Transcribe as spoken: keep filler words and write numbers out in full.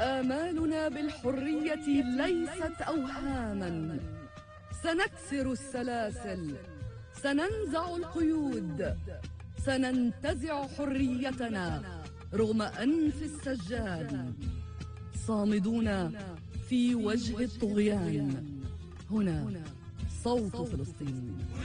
آمالنا بالحرية ليست أوهاما، سنكسر السلاسل، سننزع القيود، سننتزع حريتنا رغم أنف السجان، صامدون في وجه الطغيان. هنا صوت فلسطين.